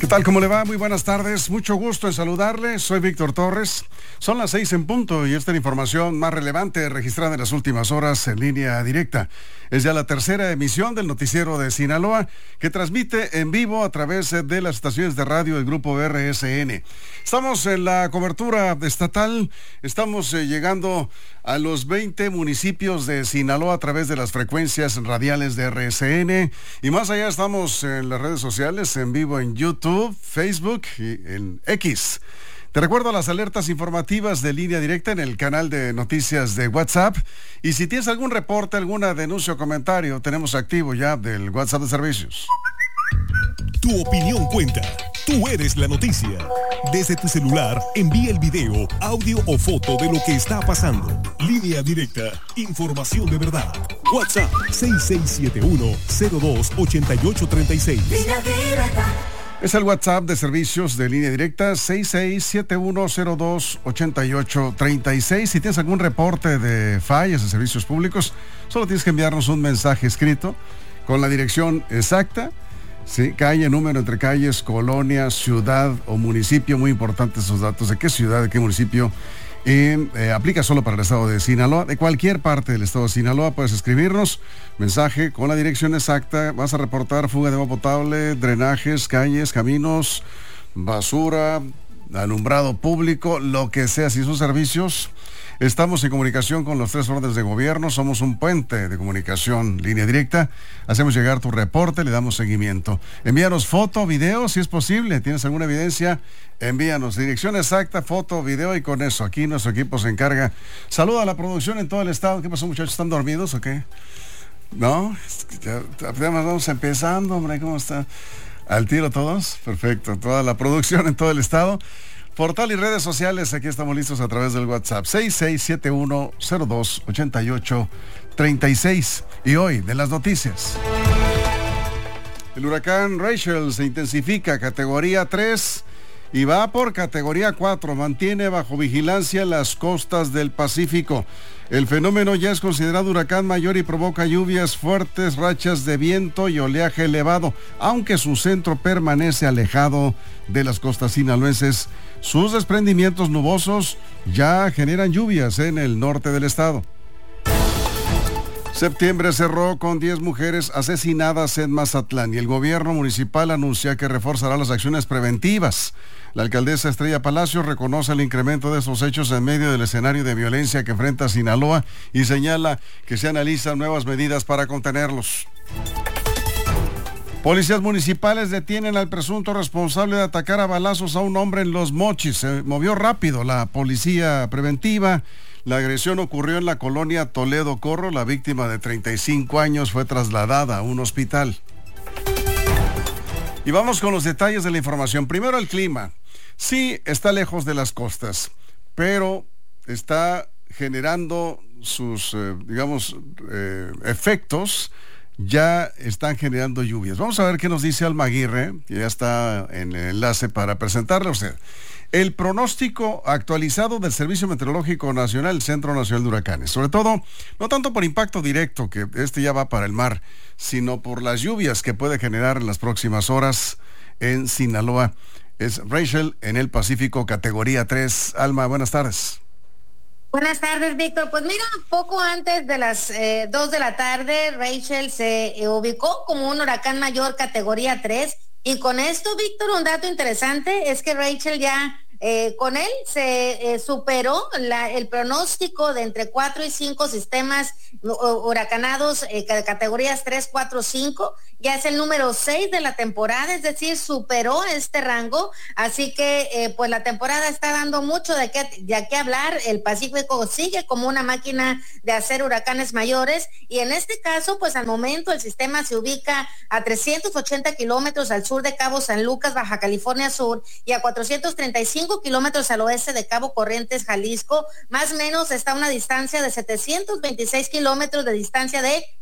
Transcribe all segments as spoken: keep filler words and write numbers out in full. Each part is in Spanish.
¿Qué tal? ¿Cómo le va? Muy buenas tardes. Mucho gusto en saludarle. Soy Víctor Torres. Son las seis en punto y esta es la información más relevante registrada en las últimas horas en línea directa. Es ya la tercera emisión del noticiero de Sinaloa que transmite en vivo a través de las estaciones de radio del grupo R S N. Estamos en la cobertura estatal. Estamos eh, llegando a los veinte municipios de Sinaloa a través de las frecuencias radiales de R S N. Y más allá estamos en las redes sociales, en vivo en YouTube, Facebook y en X. Te recuerdo las alertas informativas de línea directa en el canal de noticias de WhatsApp. Y si tienes algún reporte, alguna denuncia o comentario, tenemos activo ya del WhatsApp de servicios. Tu opinión cuenta. Tú eres la noticia. Desde tu celular, envía el video, audio o foto de lo que está pasando. Línea directa. Información de verdad. WhatsApp seis seis siete uno, cero dos, ocho ocho tres seis. Línea directa. Es el WhatsApp de servicios de línea directa seis seis siete uno cero dos ocho ocho tres seis. Si tienes algún reporte de fallas de servicios públicos, solo tienes que enviarnos un mensaje escrito con la dirección exacta, sí, calle, número entre calles, colonia, ciudad o municipio. Muy importantes esos datos de qué ciudad, de qué municipio. Y eh, aplica solo para el estado de Sinaloa. De cualquier parte del estado de Sinaloa puedes escribirnos mensaje con la dirección exacta. Vas a reportar fuga de agua potable, drenajes, calles, caminos, basura, alumbrado público, lo que sea. Si son servicios, estamos en comunicación con los tres órdenes de gobierno. Somos un puente de comunicación, línea directa. Hacemos llegar tu reporte, le damos seguimiento. Envíanos foto, video, si es posible. ¿Tienes alguna evidencia? Envíanos dirección exacta, foto, video y con eso, aquí nuestro equipo se encarga. Saluda a la producción en todo el estado. ¿Qué pasó, muchachos? ¿Están dormidos o qué? ¿No? Ya, apenas vamos empezando, hombre. ¿Cómo está? ¿Al tiro todos? Perfecto. Toda la producción en todo el estado. Portal y redes sociales, aquí estamos listos a través del WhatsApp seis seis siete uno cero dos ocho ocho tres seis. Y hoy, de las noticias. El huracán Rachel se intensifica, categoría tres y va por categoría cuatro. Mantiene bajo vigilancia las costas del Pacífico. El fenómeno ya es considerado huracán mayor y provoca lluvias fuertes, rachas de viento y oleaje elevado. Aunque su centro permanece alejado de las costas sinaloenses, sus desprendimientos nubosos ya generan lluvias en el norte del estado. Septiembre cerró con diez mujeres asesinadas en Mazatlán y el gobierno municipal anuncia que reforzará las acciones preventivas. La alcaldesa Estrella Palacios reconoce el incremento de estos hechos en medio del escenario de violencia que enfrenta Sinaloa y señala que se analizan nuevas medidas para contenerlos. Policías municipales detienen al presunto responsable de atacar a balazos a un hombre en Los Mochis. Se movió rápido la policía preventiva. La agresión ocurrió en la colonia Toledo Corro. La víctima de treinta y cinco años fue trasladada a un hospital. Y vamos con los detalles de la información. Primero, el clima. Sí, está lejos de las costas, pero está generando sus, eh, digamos, eh, efectos. Ya están generando lluvias. Vamos a ver qué nos dice Alma Aguirre, que ya está en el enlace para presentarle a usted el pronóstico actualizado del Servicio Meteorológico Nacional, el Centro Nacional de Huracanes. Sobre todo, no tanto por impacto directo, que este ya va para el mar, sino por las lluvias que puede generar en las próximas horas en Sinaloa. Es Rachel en el Pacífico, categoría tres. Alma, buenas tardes. Buenas tardes, Víctor. Pues mira, poco antes de las eh, dos de la tarde, Rachel se eh, ubicó como un huracán mayor categoría tres. Y con esto, Víctor, un dato interesante es que Rachel ya, eh, con él se eh, superó la, el pronóstico de entre cuatro y cinco sistemas huracanados, eh, categorías tres, cuatro, cinco. Ya es el número seis de la temporada, es decir, superó este rango, así que eh, pues la temporada está dando mucho de qué, de qué hablar. El Pacífico sigue como una máquina de hacer huracanes mayores y en este caso, pues al momento el sistema se ubica a trescientos ochenta kilómetros al sur de Cabo San Lucas, Baja California Sur, y a cuatrocientos treinta y cinco kilómetros al oeste de Cabo Corrientes, Jalisco. Más o menos está a una distancia de setecientos veintiséis kilómetros de distancia de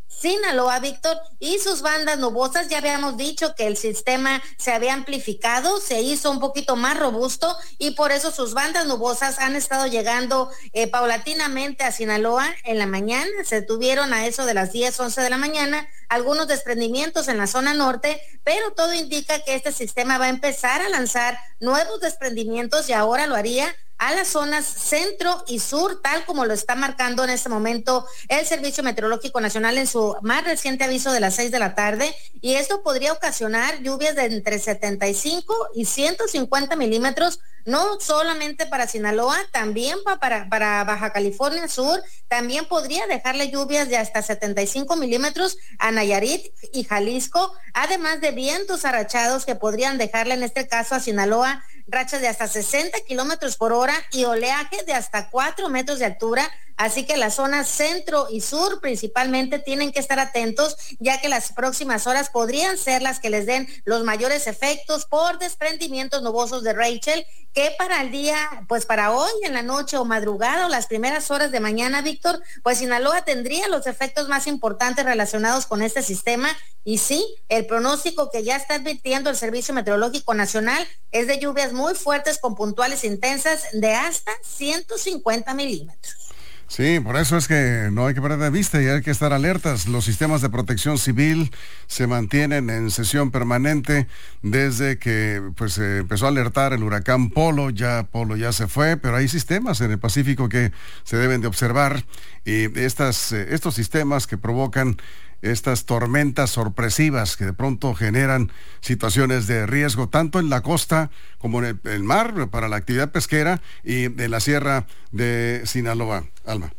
Sinaloa, Víctor, y sus bandas nubosas. Ya habíamos dicho que el sistema se había amplificado, se hizo un poquito más robusto y por eso sus bandas nubosas han estado llegando eh, paulatinamente a Sinaloa en la mañana. Se tuvieron a eso de las diez, once de la mañana algunos desprendimientos en la zona norte, pero todo indica que este sistema va a empezar a lanzar nuevos desprendimientos y ahora lo haría a las zonas centro y sur, tal como lo está marcando en este momento el Servicio Meteorológico Nacional en su más reciente aviso de las seis de la tarde, y esto podría ocasionar lluvias de entre setenta y cinco y ciento cincuenta milímetros, no solamente para Sinaloa, también para, para Baja California Sur, también podría dejarle lluvias de hasta setenta y cinco milímetros a Nayarit y Jalisco, además de vientos arrachados que podrían dejarle en este caso a Sinaloa rachas de hasta sesenta kilómetros por hora y oleaje de hasta cuatro metros de altura. Así que las zonas centro y sur principalmente tienen que estar atentos, ya que las próximas horas podrían ser las que les den los mayores efectos por desprendimientos nubosos de Rachel, que para el día, pues para hoy en la noche o madrugada o las primeras horas de mañana, Víctor, pues Sinaloa tendría los efectos más importantes relacionados con este sistema. Y sí, el pronóstico que ya está advirtiendo el Servicio Meteorológico Nacional es de lluvias muy fuertes con puntuales intensas de hasta ciento cincuenta milímetros. Sí, por eso es que no hay que perder de vista y hay que estar alertas. Los sistemas de protección civil se mantienen en sesión permanente desde que pues eh, empezó a alertar el huracán Polo. Ya Polo ya se fue, pero hay sistemas en el Pacífico que se deben de observar, y estas, eh, estos sistemas que provocan estas tormentas sorpresivas que de pronto generan situaciones de riesgo tanto en la costa como en el, el mar para la actividad pesquera y en la sierra de Sinaloa. Alma.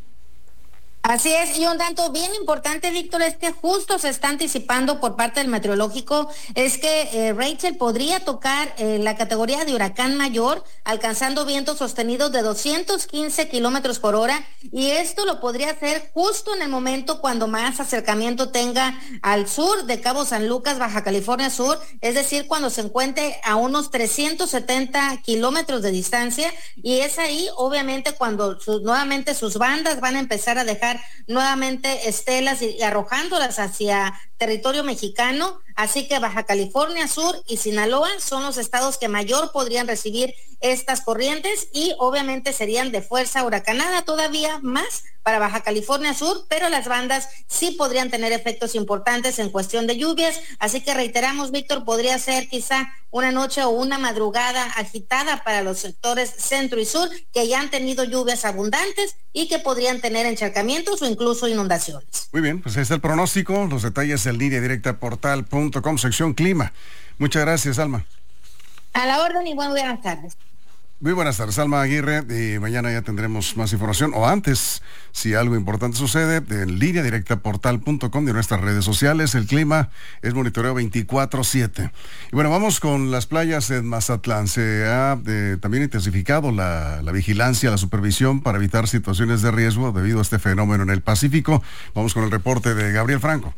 Así es, y un dato bien importante, Víctor, es que justo se está anticipando por parte del meteorológico, es que eh, Rachel podría tocar eh, la categoría de huracán mayor, alcanzando vientos sostenidos de doscientos quince kilómetros por hora, y esto lo podría hacer justo en el momento cuando más acercamiento tenga al sur de Cabo San Lucas, Baja California Sur, es decir, cuando se encuentre a unos trescientos setenta kilómetros de distancia, y es ahí, obviamente, cuando su, nuevamente sus bandas van a empezar a dejar nuevamente estelas y, y arrojándolas hacia territorio mexicano. Así que Baja California Sur y Sinaloa son los estados que mayor podrían recibir estas corrientes y obviamente serían de fuerza huracanada todavía más para Baja California Sur, pero las bandas sí podrían tener efectos importantes en cuestión de lluvias. Así que reiteramos, Víctor, podría ser quizá una noche o una madrugada agitada para los sectores centro y sur que ya han tenido lluvias abundantes y que podrían tener encharcamientos o incluso inundaciones. Muy bien, pues ahí está el pronóstico, los detalles en línea directa portal punto com, sección clima. Muchas gracias, Alma. A la orden y buenas tardes. Muy buenas tardes, Alma Aguirre, y mañana ya tendremos más información, o antes, si algo importante sucede, en línea directa portal punto com de nuestras redes sociales. El clima es monitoreo veinticuatro siete. Y bueno, vamos con las playas en Mazatlán. Se ha eh, también intensificado la, la vigilancia, la supervisión para evitar situaciones de riesgo debido a este fenómeno en el Pacífico. Vamos con el reporte de Gabriel Franco.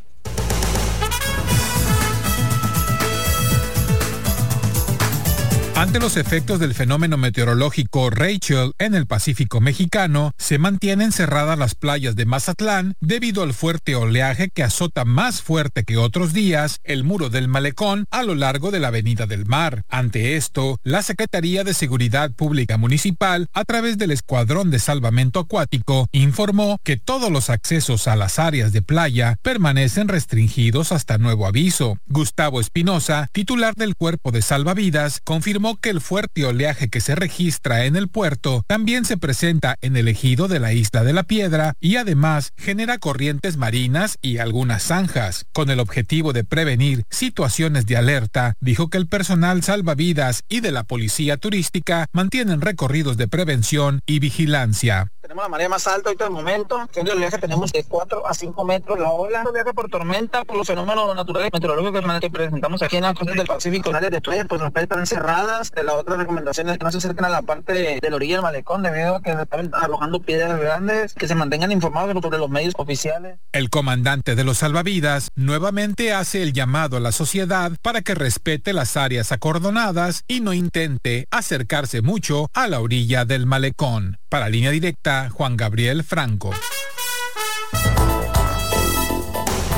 Ante los efectos del fenómeno meteorológico Rachel en el Pacífico mexicano, se mantienen cerradas las playas de Mazatlán debido al fuerte oleaje que azota más fuerte que otros días el muro del malecón a lo largo de la Avenida del Mar. Ante esto, la Secretaría de Seguridad Pública Municipal, a través del Escuadrón de Salvamento Acuático, informó que todos los accesos a las áreas de playa permanecen restringidos hasta nuevo aviso. Gustavo Espinosa, titular del Cuerpo de Salvavidas, confirmó que el fuerte oleaje que se registra en el puerto también se presenta en el ejido de la Isla de la Piedra y además genera corrientes marinas y algunas zanjas. Con el objetivo de prevenir situaciones de alerta, dijo que el personal salvavidas y de la policía turística mantienen recorridos de prevención y vigilancia. Tenemos la marea más alta ahorita del momento, siendo el viaje tenemos de cuatro a cinco metros la ola. El viaje por tormenta, por los fenómenos naturales meteorológicos que presentamos aquí en las costas del Pacífico, en áreas de playas, pues las playas están cerradas. La otra recomendación es que no se acerquen a la parte de, de la orilla del malecón debido a que están arrojando piedras grandes, que se mantengan informados sobre los medios oficiales. El comandante de los salvavidas nuevamente hace el llamado a la sociedad para que respete las áreas acordonadas y no intente acercarse mucho a la orilla del malecón. Para Línea Directa, Juan Gabriel Franco.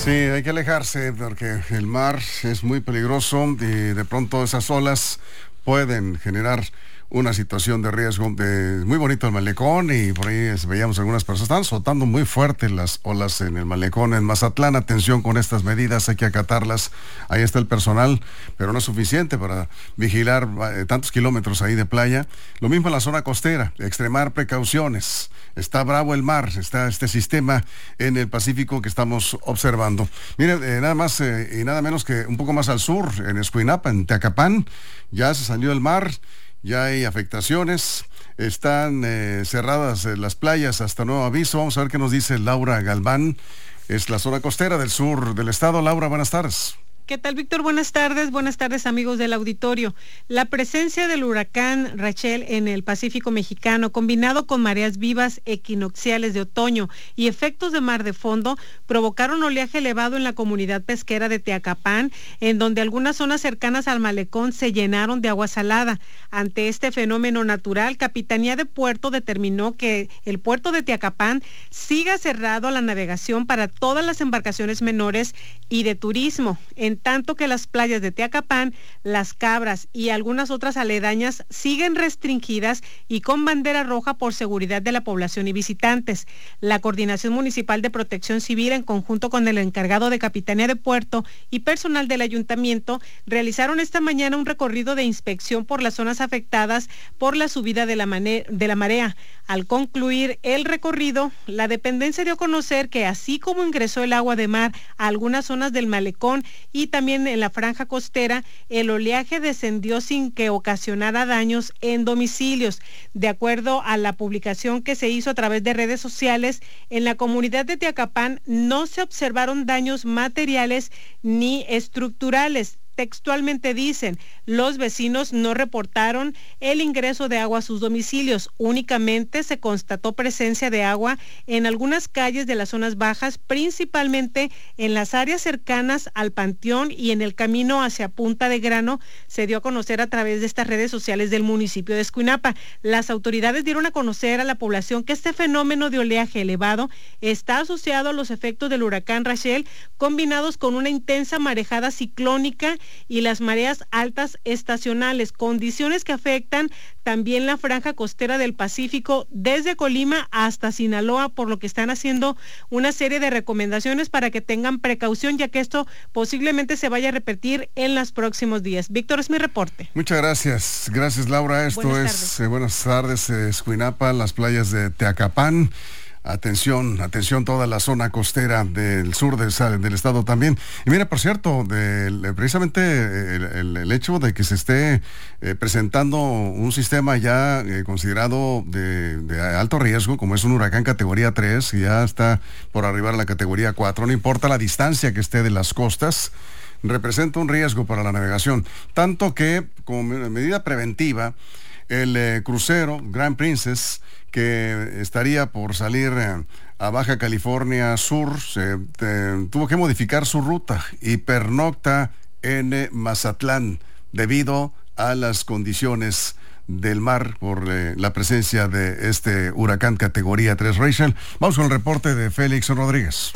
Sí, hay que alejarse porque el mar es muy peligroso y de pronto esas olas pueden generar una situación de riesgo. De, muy bonito el malecón y por ahí veíamos algunas personas, están azotando muy fuerte las olas en el malecón en Mazatlán. Atención con estas medidas, hay que acatarlas. Ahí está el personal, pero no es suficiente para vigilar eh, tantos kilómetros ahí de playa. Lo mismo en la zona costera, extremar precauciones. Está bravo el mar, está este sistema en el Pacífico que estamos observando. Mire, eh, nada más eh, y nada menos que un poco más al sur, en Escuinapa, en Teacapán, ya se salió el mar. Ya hay afectaciones, están eh, cerradas eh, las playas hasta nuevo aviso. Vamos a ver qué nos dice Laura Galván. Es la zona costera del sur del estado. Laura, buenas tardes. ¿Qué tal, Víctor? Buenas tardes. Buenas tardes, amigos del auditorio. La presencia del huracán Rachel en el Pacífico mexicano, combinado con mareas vivas equinocciales de otoño y efectos de mar de fondo, provocaron oleaje elevado en la comunidad pesquera de Teacapán, en donde algunas zonas cercanas al malecón se llenaron de agua salada. Ante este fenómeno natural, Capitanía de Puerto determinó que el puerto de Teacapán siga cerrado a la navegación para todas las embarcaciones menores y de turismo, en tanto que las playas de Teacapán, Las Cabras y algunas otras aledañas siguen restringidas y con bandera roja por seguridad de la población y visitantes. La Coordinación Municipal de Protección Civil, en conjunto con el encargado de Capitanía de Puerto y personal del ayuntamiento, realizaron esta mañana un recorrido de inspección por las zonas afectadas por la subida de la, mane- de la marea. Al concluir el recorrido, la dependencia dio a conocer que así como ingresó el agua de mar a algunas zonas del malecón y también en la franja costera, el oleaje descendió sin que ocasionara daños en domicilios. De acuerdo a la publicación que se hizo a través de redes sociales, en la comunidad de Teacapán no se observaron daños materiales ni estructurales. Textualmente dicen, los vecinos no reportaron el ingreso de agua a sus domicilios, únicamente se constató presencia de agua en algunas calles de las zonas bajas, principalmente en las áreas cercanas al Panteón y en el camino hacia Punta de Grano. Se dio a conocer a través de estas redes sociales del municipio de Escuinapa. Las autoridades dieron a conocer a la población que este fenómeno de oleaje elevado está asociado a los efectos del huracán Rachel, combinados con una intensa marejada ciclónica y las mareas altas estacionales, condiciones que afectan también la franja costera del Pacífico desde Colima hasta Sinaloa, por lo que están haciendo una serie de recomendaciones para que tengan precaución, ya que esto posiblemente se vaya a repetir en los próximos días. Víctor, es mi reporte. Muchas gracias. Gracias, Laura. Esto buenas es tardes. Eh, buenas tardes, eh, Escuinapa, las playas de Teacapán. Atención, atención toda la zona costera del sur del, del estado también. Y mira, por cierto, de, de, precisamente el, el, el hecho de que se esté eh, presentando un sistema ya eh, considerado de, de alto riesgo, como es un huracán categoría tres, y ya está por arribar a la categoría cuatro, no importa la distancia que esté de las costas, representa un riesgo para la navegación. Tanto que, como medida preventiva, el eh, crucero Grand Princess, que estaría por salir eh, a Baja California Sur, se, te, tuvo que modificar su ruta y pernocta en eh, Mazatlán debido a las condiciones del mar por eh, la presencia de este huracán categoría tres. Rachel, vamos con el reporte de Félix Rodríguez.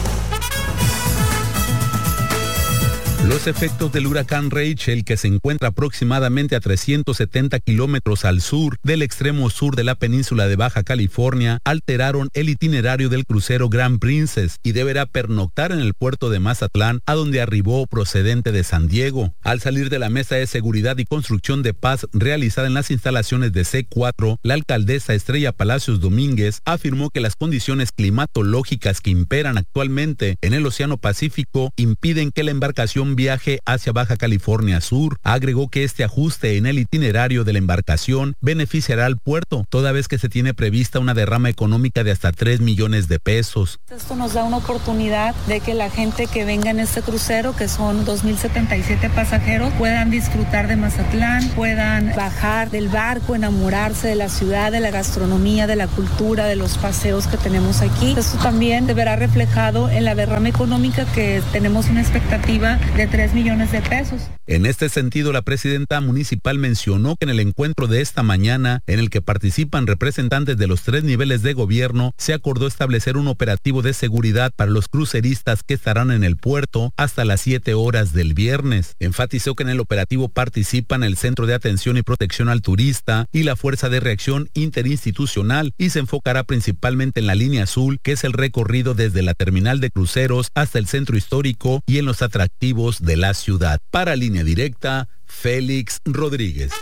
Los efectos del huracán Rachel, que se encuentra aproximadamente a trescientos setenta kilómetros al sur del extremo sur de la península de Baja California, alteraron el itinerario del crucero Grand Princess y deberá pernoctar en el puerto de Mazatlán, a donde arribó procedente de San Diego. Al salir de la Mesa de Seguridad y Construcción de Paz realizada en las instalaciones de C cuatro, la alcaldesa Estrella Palacios Domínguez afirmó que las condiciones climatológicas que imperan actualmente en el Océano Pacífico impiden que la embarcación viaje hacia Baja California Sur. Agregó que este ajuste en el itinerario de la embarcación beneficiará al puerto, toda vez que se tiene prevista una derrama económica de hasta tres millones de pesos. Esto nos da una oportunidad de que la gente que venga en este crucero, que son dos mil setenta y siete pasajeros, puedan disfrutar de Mazatlán, puedan bajar del barco, enamorarse de la ciudad, de la gastronomía, de la cultura, de los paseos que tenemos aquí. Esto también se verá reflejado en la derrama económica, que tenemos una expectativa de tres millones de pesos. En este sentido, la presidenta municipal mencionó que en el encuentro de esta mañana, en el que participan representantes de los tres niveles de gobierno, se acordó establecer un operativo de seguridad para los cruceristas que estarán en el puerto hasta las siete horas del viernes. Enfatizó que en el operativo participan el Centro de Atención y Protección al Turista y la Fuerza de Reacción Interinstitucional y se enfocará principalmente en la línea azul, que es el recorrido desde la terminal de cruceros hasta el centro histórico y en los atractivos de la ciudad. Para Línea Directa, Félix Rodríguez.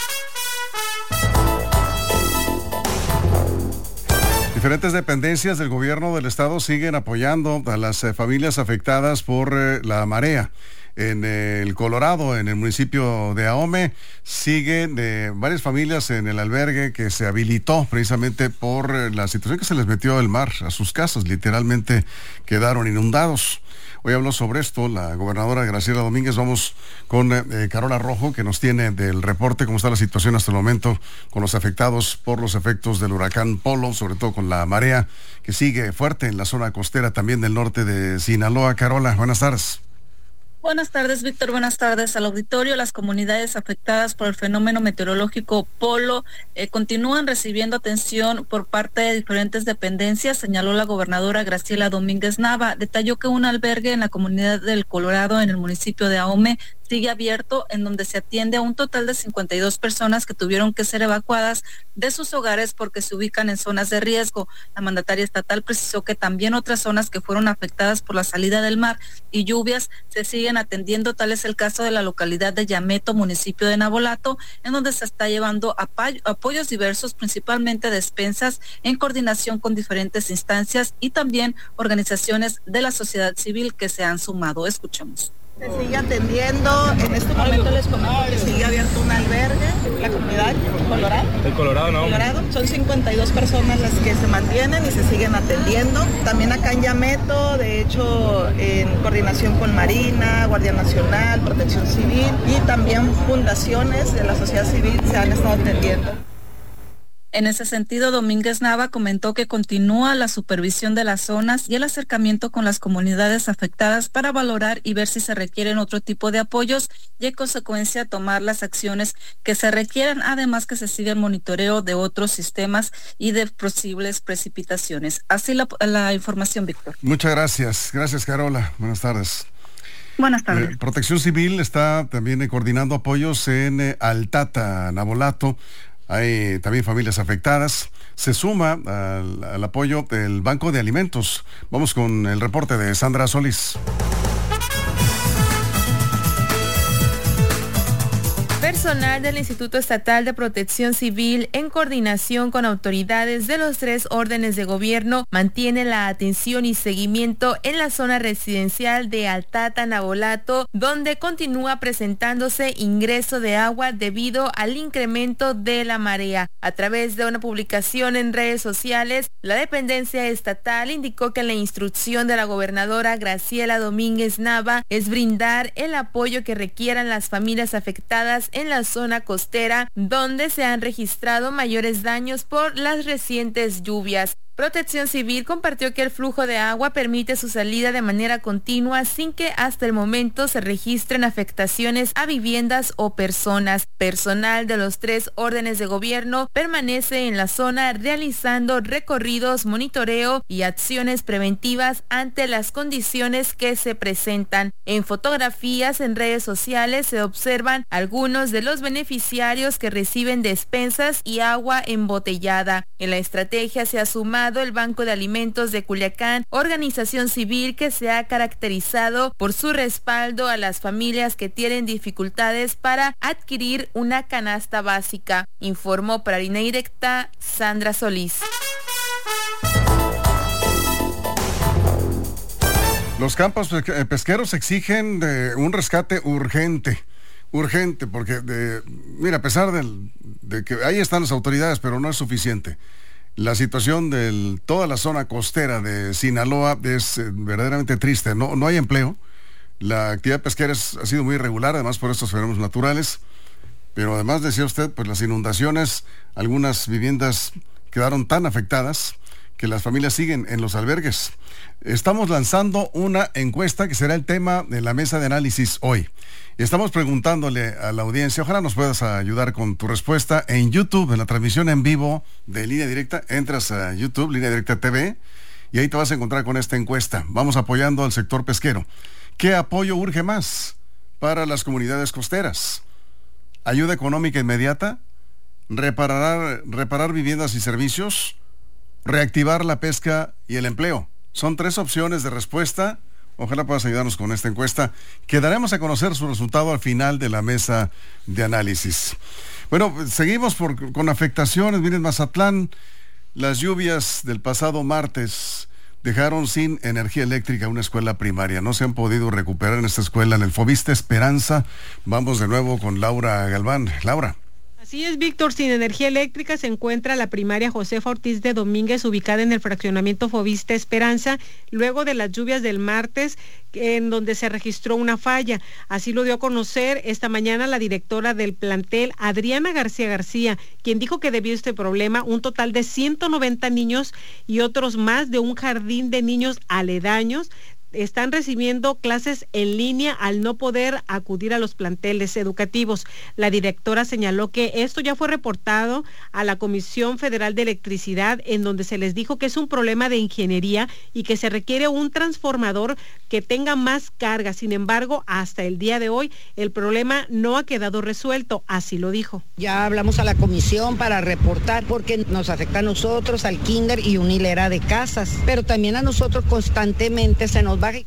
Diferentes dependencias del gobierno del estado siguen apoyando a las eh, familias afectadas por eh, la marea. En eh, el Colorado, en el municipio de Ahome, siguen eh, varias familias en el albergue que se habilitó precisamente por eh, la situación que se les metió el mar a sus casas. Literalmente quedaron inundados. Hoy habló sobre esto la gobernadora Graciela Domínguez. Vamos con eh, Carola Rojo, que nos tiene del reporte cómo está la situación hasta el momento con los afectados por los efectos del huracán Polo, sobre todo con la marea que sigue fuerte en la zona costera también del norte de Sinaloa. Carola, buenas tardes. Buenas tardes, Víctor. Buenas tardes al auditorio. Las comunidades afectadas por el fenómeno meteorológico Polo eh, continúan recibiendo atención por parte de diferentes dependencias, señaló la gobernadora Graciela Domínguez Nava. Detalló que un albergue en la comunidad del Colorado, en el municipio de Ahome, sigue abierto, en donde se atiende a un total de cincuenta y dos personas que tuvieron que ser evacuadas de sus hogares porque se ubican en zonas de riesgo. La mandataria estatal precisó que también otras zonas que fueron afectadas por la salida del mar y lluvias se siguen atendiendo. Tal es el caso de la localidad de Yameto, municipio de Navolato, en donde se está llevando apoy- apoyos diversos, principalmente despensas, en coordinación con diferentes instancias y también organizaciones de la sociedad civil que se han sumado. Escuchemos. Se sigue atendiendo, en este momento les comento que sigue abierto un albergue, la comunidad Colorado. El Colorado, ¿no? Colorado, son cincuenta y dos personas las que se mantienen y se siguen atendiendo. También acá en Yameto, de hecho, en coordinación con Marina, Guardia Nacional, Protección Civil y también fundaciones de la sociedad civil se han estado atendiendo. En ese sentido, Domínguez Nava comentó que continúa la supervisión de las zonas y el acercamiento con las comunidades afectadas para valorar y ver si se requieren otro tipo de apoyos y en consecuencia tomar las acciones que se requieran, además que se siga el monitoreo de otros sistemas y de posibles precipitaciones. Así la, la información, Víctor. Muchas gracias. Gracias, Carola. Buenas tardes. Buenas tardes. Eh, Protección Civil está también eh, coordinando apoyos en eh, Altata, Navolato. Hay también familias afectadas. Se suma al, al apoyo del Banco de Alimentos. Vamos con el reporte de Sandra Solís. Personal del Instituto Estatal de Protección Civil, en coordinación con autoridades de los tres órdenes de gobierno, mantiene la atención y seguimiento en la zona residencial de Altata, Navolato, donde continúa presentándose ingreso de agua debido al incremento de la marea. A través de una publicación en redes sociales, la dependencia estatal indicó que la instrucción de la gobernadora Graciela Domínguez Nava es brindar el apoyo que requieran las familias afectadas en la zona costera, donde se han registrado mayores daños por las recientes lluvias. Protección Civil compartió que el flujo de agua permite su salida de manera continua sin que hasta el momento se registren afectaciones a viviendas o personas. Personal de los tres órdenes de gobierno permanece en la zona realizando recorridos, monitoreo y acciones preventivas ante las condiciones que se presentan. En fotografías en redes sociales se observan algunos de los beneficiarios que reciben despensas y agua embotellada. En la estrategia se ha sumado el Banco de Alimentos de Culiacán, organización civil que se ha caracterizado por su respaldo a las familias que tienen dificultades para adquirir una canasta básica. Informó para Línea Directa Sandra Solís. Los campos pesqueros exigen de un rescate urgente. Urgente, porque, de, mira, a pesar del, de que ahí están las autoridades, pero no es suficiente. La situación de toda la zona costera de Sinaloa es eh, verdaderamente triste. No, no hay empleo. La actividad pesquera es, ha sido muy irregular, además por estos fenómenos naturales. Pero además, decía usted, pues las inundaciones, algunas viviendas quedaron tan afectadas que las familias siguen en los albergues. Estamos lanzando una encuesta que será el tema de la mesa de análisis hoy. Estamos preguntándole a la audiencia, ojalá nos puedas ayudar con tu respuesta en YouTube, en la transmisión en vivo de Línea Directa. Entras a YouTube, Línea Directa T V, y ahí te vas a encontrar con esta encuesta. Vamos apoyando al sector pesquero. ¿Qué apoyo urge más para las comunidades costeras? ¿Ayuda económica inmediata? ¿Reparar, reparar viviendas y servicios? ¿Reactivar la pesca y el empleo? Son tres opciones de respuesta. Ojalá puedas ayudarnos con esta encuesta, que daremos a conocer su resultado al final de la mesa de análisis. Bueno, seguimos por, con afectaciones. Miren, Mazatlán, las lluvias del pasado martes dejaron sin energía eléctrica una escuela primaria. No se han podido recuperar en esta escuela, en el Foviste Esperanza. Vamos de nuevo con Laura Galván. Laura. Así es, Víctor, sin energía eléctrica se encuentra la primaria Josefa Ortiz de Domínguez, ubicada en el fraccionamiento Foviste Esperanza, luego de las lluvias del martes, en donde se registró una falla. Así lo dio a conocer esta mañana la directora del plantel, Adriana García García, quien dijo que debido a este problema, un total de ciento noventa niños y otros más de un jardín de niños aledaños están recibiendo clases en línea al no poder acudir a los planteles educativos. La directora señaló que esto ya fue reportado a la Comisión Federal de Electricidad, en donde se les dijo que es un problema de ingeniería y que se requiere un transformador que tenga más carga. Sin embargo, hasta el día de hoy, el problema no ha quedado resuelto, así lo dijo. Ya hablamos a la comisión para reportar, porque nos afecta a nosotros, al kinder y una hilera de casas, pero también a nosotros constantemente se nos baja.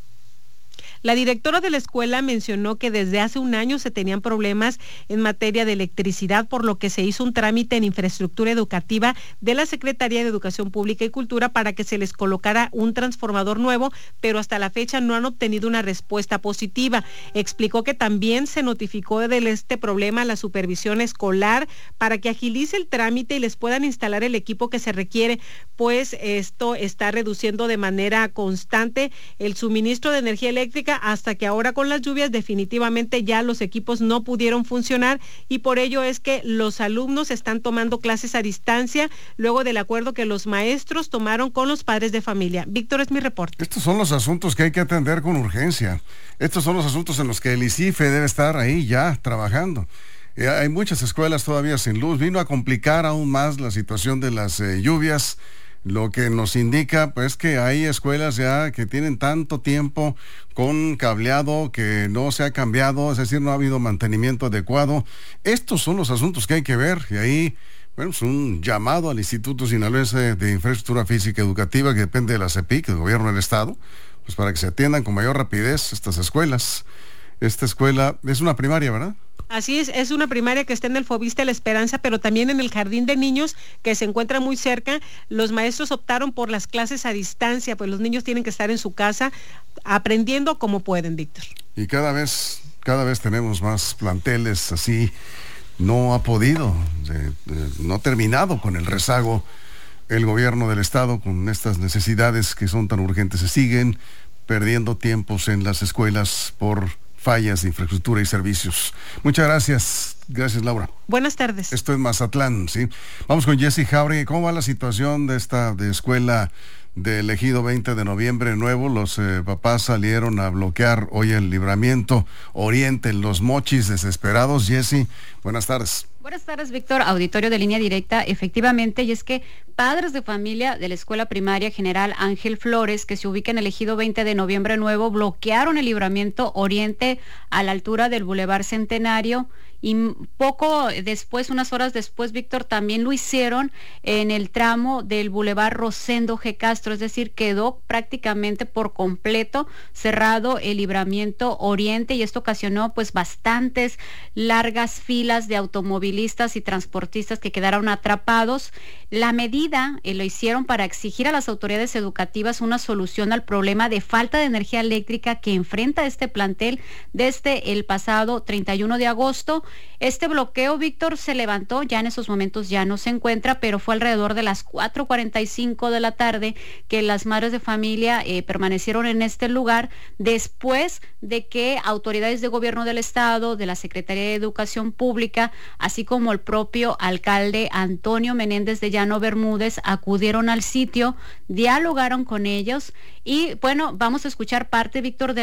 La directora de la escuela mencionó que desde hace un año se tenían problemas en materia de electricidad, por lo que se hizo un trámite en infraestructura educativa de la Secretaría de Educación Pública y Cultura para que se les colocara un transformador nuevo, pero hasta la fecha no han obtenido una respuesta positiva. Explicó que también se notificó de este problema a la supervisión escolar para que agilice el trámite y les puedan instalar el equipo que se requiere, pues esto está reduciendo de manera constante el suministro de energía eléctrica, hasta que ahora con las lluvias definitivamente ya los equipos no pudieron funcionar, y por ello es que los alumnos están tomando clases a distancia luego del acuerdo que los maestros tomaron con los padres de familia. Víctor, es mi reporte. Estos son los asuntos que hay que atender con urgencia. Estos son los asuntos en los que el ICIFE debe estar ahí ya trabajando. Eh, hay muchas escuelas todavía sin luz. Vino a complicar aún más la situación de las eh, lluvias, lo que nos indica pues que hay escuelas ya que tienen tanto tiempo con cableado que no se ha cambiado, es decir, no ha habido mantenimiento adecuado. Estos son los asuntos que hay que ver, y ahí, bueno, es un llamado al Instituto Sinaloense de Infraestructura Física Educativa, que depende de la CEPIC, del gobierno del estado, pues para que se atiendan con mayor rapidez estas escuelas. Esta escuela es una primaria, ¿verdad? Así es, es una primaria que está en el Foviste La Esperanza, pero también en el jardín de niños que se encuentra muy cerca. Los maestros optaron por las clases a distancia, pues los niños tienen que estar en su casa aprendiendo como pueden, Víctor. Y cada vez, cada vez tenemos más planteles así. No ha podido, de, de, no ha terminado con el rezago el gobierno del estado con estas necesidades que son tan urgentes. Se siguen perdiendo tiempos en las escuelas por fallas de infraestructura y servicios. Muchas gracias. Gracias, Laura. Buenas tardes. Esto es Mazatlán, ¿sí? Vamos con Jessy Jauregui. ¿Cómo va la situación de esta de escuela del Ejido veinte de noviembre nuevo? Los eh, papás salieron a bloquear hoy el Libramiento Oriente en Los Mochis, desesperados. Jessy, buenas tardes. Buenas tardes, Víctor. Auditorio de Línea Directa, efectivamente, y es que padres de familia de la Escuela Primaria General Ángel Flores, que se ubica en el Ejido veinte de noviembre nuevo, bloquearon el Libramiento Oriente a la altura del Boulevard Centenario, y poco después, unas horas después, Víctor, también lo hicieron en el tramo del Boulevard Rosendo G. Castro, es decir, quedó prácticamente por completo cerrado el Libramiento Oriente, y esto ocasionó pues bastantes largas filas de automovilistas y transportistas que quedaron atrapados. La medida eh, lo hicieron para exigir a las autoridades educativas una solución al problema de falta de energía eléctrica que enfrenta este plantel desde el pasado treinta y uno de agosto. Este bloqueo, Víctor, se levantó, ya en esos momentos ya no se encuentra, pero fue alrededor de las cuatro cuarenta y cinco de la tarde que las madres de familia eh, permanecieron en este lugar después de que autoridades de gobierno del estado, de la Secretaría de Educación Pública, así como el propio alcalde Antonio Menéndez de Llano Bermúdez acudieron al sitio, dialogaron con ellos y bueno, vamos a escuchar parte, Víctor, de